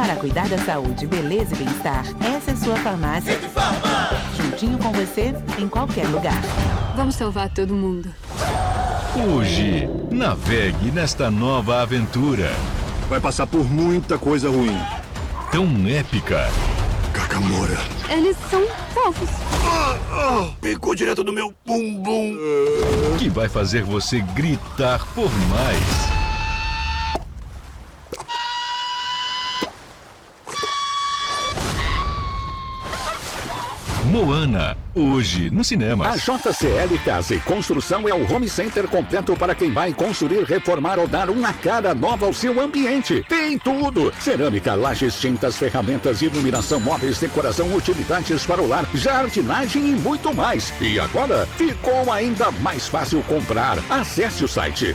Para cuidar da saúde, beleza e bem-estar, essa é sua farmácia. Juntinho com você, em qualquer lugar. Vamos salvar todo mundo. Hoje, navegue nesta nova aventura. Vai passar por muita coisa ruim. Tão épica. Kakamora. Eles são fofos. Picou direto no meu bumbum. Que vai fazer você gritar por mais. Moana, hoje no cinema. A JCL Casa e Construção é o home center completo para quem vai construir, reformar ou dar uma cara nova ao seu ambiente. Tem tudo: cerâmica, lajes, tintas, ferramentas, iluminação, móveis, decoração, utilidades para o lar, jardinagem e muito mais. E agora ficou ainda mais fácil comprar. Acesse o site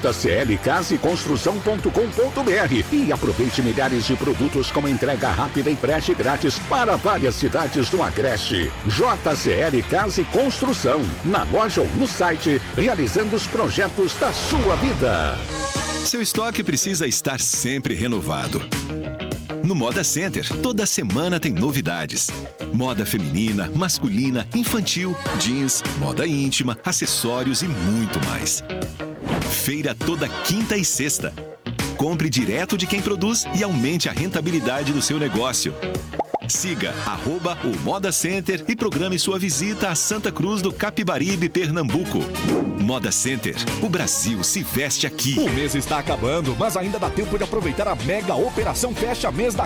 jclcasaeconstrução.com.br e aproveite milhares de produtos com entrega rápida e frete grátis para várias cidades do Agreste. JCL Casa e Construção, na loja ou no site, realizando os projetos da sua vida. Seu estoque precisa estar sempre renovado. No Moda Center, toda semana tem novidades. Moda feminina, masculina, infantil, jeans, moda íntima, acessórios e muito mais. Feira toda quinta e sexta. Compre direto de quem produz e aumente a rentabilidade do seu negócio. Siga @o Moda Center e programe sua visita a Santa Cruz do Capibaribe, Pernambuco. Moda Center, o Brasil se veste aqui. O mês está acabando, mas ainda dá tempo de aproveitar a mega operação fecha mês da